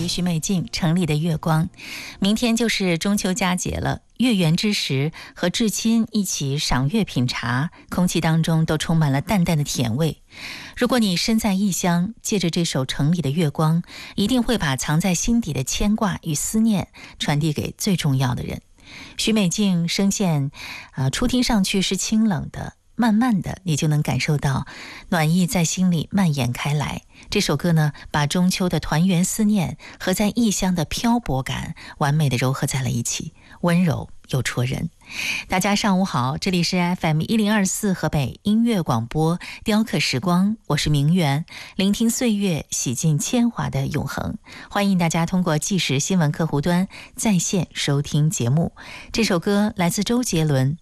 许美静《城里的月光》。明天就是中秋佳节了，月圆之时，和至亲一起赏月品茶，空气当中都充满了淡淡的甜味。如果你身在异乡，借着这首《城里的月光》，一定会把藏在心底的牵挂与思念传递给最重要的人。许美静声线初听上去是清冷的，慢慢的你就能感受到暖意在心里蔓延开来。这首歌呢，把中秋的团圆思念和在异乡的漂泊感完美的糅合在了一起，温柔又戳人。大家上午好，这里是 FM1024 河北音乐广播雕刻时光，我是明媛，聆听岁月，洗尽铅华的永恒。欢迎大家通过即时新闻客户端在线收听节目。这首歌来自周杰伦，